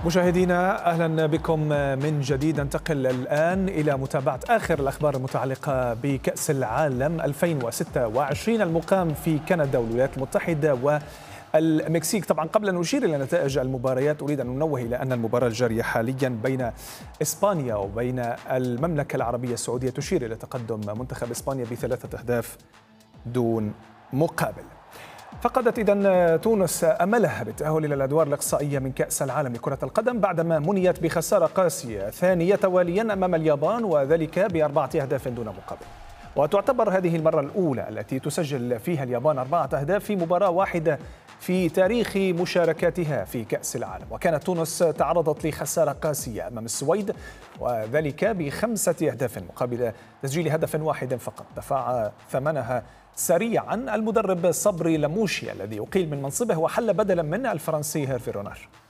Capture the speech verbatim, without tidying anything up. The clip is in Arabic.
مشاهدينا أهلا بكم من جديد. ننتقل الآن إلى متابعة آخر الأخبار المتعلقة بكأس العالم ألفين وستة وعشرين المقام في كندا والولايات المتحدة والمكسيك. طبعا قبل أن نشير إلى نتائج المباريات أريد أن ننوه إلى أن المباراة الجارية حاليا بين إسبانيا وبين المملكة العربية السعودية تشير إلى تقدم منتخب إسبانيا بثلاثة أهداف دون مقابل. فقدت إذن تونس أملها بالتأهل إلى الأدوار الإقصائية من كأس العالم لكرة القدم بعدما منيت بخسارة قاسية ثانية تواليا أمام اليابان، وذلك بأربعة أهداف دون مقابل. وتعتبر هذه المرة الأولى التي تسجل فيها اليابان أربعة أهداف في مباراة واحدة في تاريخ مشاركاتها في كأس العالم. وكانت تونس تعرضت لخسارة قاسية أمام السويد، وذلك بخمسة أهداف مقابل تسجيل هدف واحد فقط. دفع ثمنها سريعا المدرب صبري لموشي الذي أقيل من منصبه وحل بدلا من الفرنسي هيرفي رونار.